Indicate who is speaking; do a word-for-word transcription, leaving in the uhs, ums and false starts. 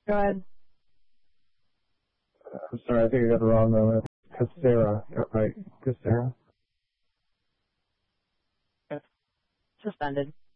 Speaker 1: Go ahead.
Speaker 2: Uh, I'm sorry, I think I got it wrong though. Casera, right? Casera.
Speaker 1: Suspended.